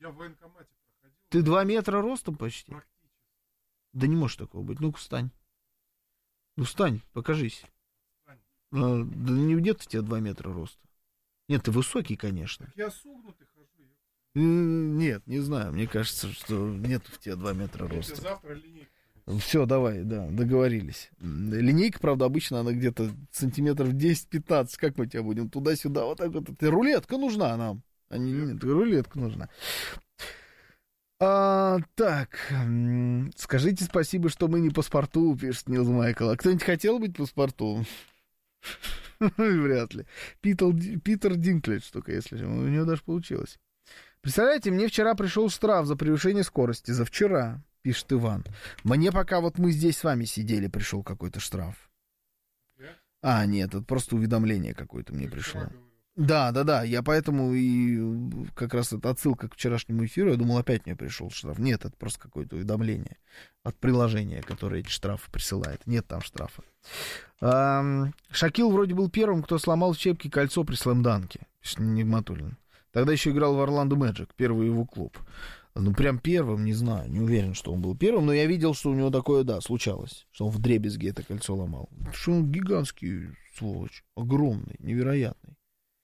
Я в военкомате проходил. Ты 2 метра ростом почти? Практически. Да не может такого быть. Ну-ка, встань. Ну, встань, покажись. Встань. Да нет у тебя 2 метра роста. Нет, ты высокий, конечно. Так я согнутый хожу. Нет, не знаю. Мне кажется, что нет у тебя 2 метра роста. Завтра линейка. Все, давай, да, договорились. Линейка, правда, обычно она где-то сантиметров 10-15. Как мы тебя будем туда-сюда? Вот так вот. Рулетка нужна нам. Рулетка нужна. Так, скажите спасибо, что мы не паспорту, пишет Нилс Майкл. А кто-нибудь хотел быть паспорту? Вряд ли. Питер Динклэдж только, если у него даже получилось. Представляете, мне вчера пришел штраф за превышение скорости. За вчера, пишет Иван. Мне пока вот мы здесь с вами сидели, пришел какой-то штраф. Нет, это просто уведомление какое-то мне пришло. Да, я поэтому и как раз это отсылка к вчерашнему эфиру, я думал, опять мне пришел штраф. Нет, это просто какое-то уведомление от приложения, которое эти штрафы присылает. Нет там штрафа. Шакил вроде был первым, кто сломал в щепки кольцо при слэм-данке, пишет Нигматуллин. Тогда еще играл в Орландо Мэджик, первый его клуб. Ну, прям первым, не знаю, не уверен, что он был первым, но я видел, что у него такое, да, случалось, что он вдребезги это кольцо ломал. Что он гигантский, сволочь, огромный, невероятный.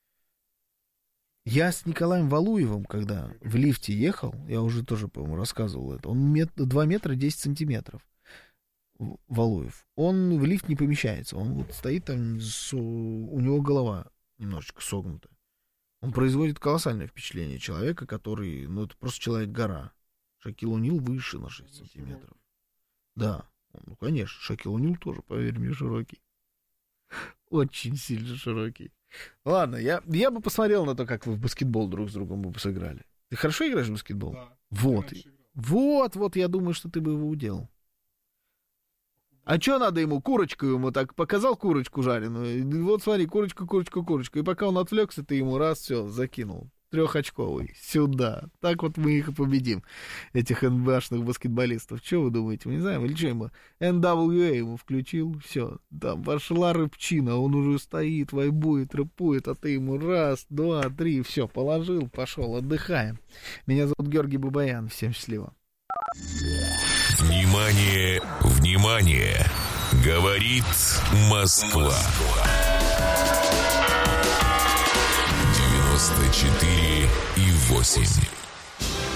Я с Николаем Валуевым, когда в лифте ехал, я уже тоже, по-моему, рассказывал это, он 2 метра 10 сантиметров, Валуев. Он в лифт не помещается, он вот стоит там, у него голова немножечко согнутая. Он производит колоссальное впечатление человека, который, ну, это просто человек-гора. Шакил О'Нил выше на 6 сантиметров. Да, ну, конечно, Шакил О'Нил тоже, поверь мне, широкий. Очень сильно широкий. Ладно, я бы посмотрел на то, как вы в баскетбол друг с другом бы сыграли. Ты хорошо играешь в баскетбол? Да. Вот, я думаю, что ты бы его уделал. А что надо ему? Курочку ему так показал, курочку жареную. Вот смотри, курочка. И пока он отвлекся, ты ему раз, все, закинул. 3-очковый. Сюда. Так вот мы их и победим, этих НБАшных баскетболистов. Что вы думаете? Мы не знаем. Или что ему? NWA ему включил. Все. Там пошла рыбчина. Он уже стоит, вайбует, рэпует. А ты ему 1, 2, 3. Все, положил, пошел. Отдыхаем. Меня зовут Георгий Бабаян. Всем счастливо. Внимание, внимание! Говорит Москва. 94,8.